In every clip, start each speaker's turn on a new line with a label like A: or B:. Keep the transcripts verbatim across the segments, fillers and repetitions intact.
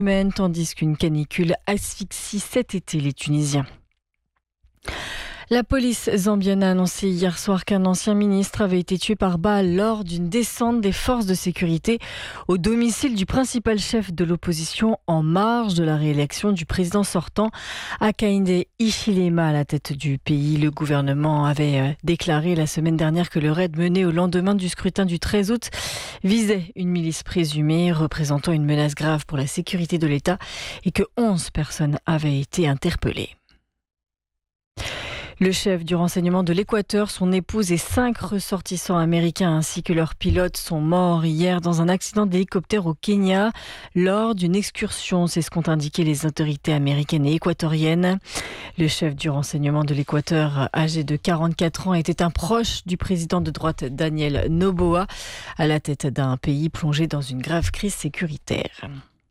A: Tandis qu'une canicule asphyxie cet été les Tunisiens. La police zambienne a annoncé hier soir qu'un ancien ministre avait été tué par balle lors d'une descente des forces de sécurité au domicile du principal chef de l'opposition en marge de la réélection du président sortant, Hakainde Hichilema, à la tête du pays. Le gouvernement avait déclaré la semaine dernière que le raid mené au lendemain du scrutin du treize août visait une milice présumée représentant une menace grave pour la sécurité de l'État et que onze personnes avaient été interpellées. Le chef du renseignement de l'Équateur, son épouse et cinq ressortissants américains ainsi que leurs pilotes sont morts hier dans un accident d'hélicoptère au Kenya lors d'une excursion. C'est ce qu'ont indiqué les autorités américaines et équatoriennes. Le chef du renseignement de l'Équateur, âgé de quarante-quatre ans, était un proche du président de droite Daniel Noboa, à la tête d'un pays plongé dans une grave crise sécuritaire.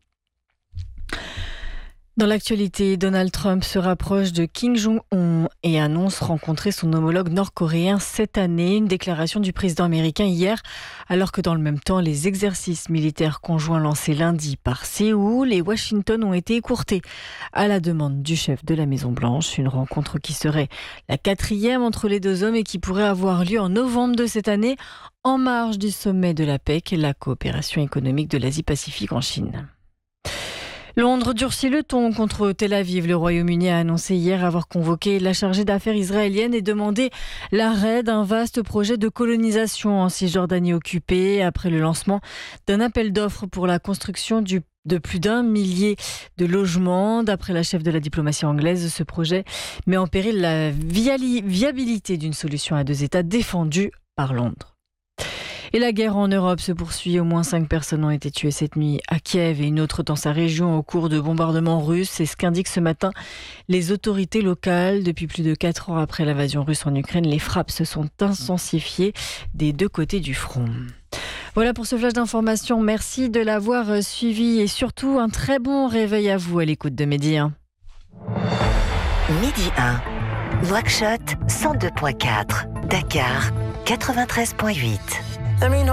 A: Dans l'actualité, Donald Trump se rapproche de Kim Jong-un et annonce rencontrer son homologue nord-coréen cette année. Une déclaration du président américain hier, alors que dans le même temps, les exercices militaires conjoints lancés lundi par Séoul et Washington ont été écourtés à la demande du chef de la Maison-Blanche. Une rencontre qui serait la quatrième entre les deux hommes et qui pourrait avoir lieu en novembre de cette année, en marge du sommet de l'APEC, la coopération économique de l'Asie-Pacifique en Chine. Londres durcit le ton contre Tel Aviv. Le Royaume-Uni a annoncé hier avoir convoqué la chargée d'affaires israélienne et demandé l'arrêt d'un vaste projet de colonisation en Cisjordanie occupée après le lancement d'un appel d'offres pour la construction du de plus d'un millier de logements. D'après la chef de la diplomatie anglaise, ce projet met en péril la viabilité d'une solution à deux États défendue par Londres. Et la guerre en Europe se poursuit. Au moins cinq personnes ont été tuées cette nuit à Kiev et une autre dans sa région au cours de bombardements russes. C'est ce qu'indiquent ce matin les autorités locales. Depuis plus de quatre ans après l'invasion russe en Ukraine, les frappes se sont intensifiées des deux côtés du front. Voilà pour ce flash d'information. Merci de l'avoir suivi et surtout un très bon réveil à vous à l'écoute de Midi un.
B: Midi un. Nouakchott cent deux virgule quatre. Dakar quatre-vingt-treize virgule huit.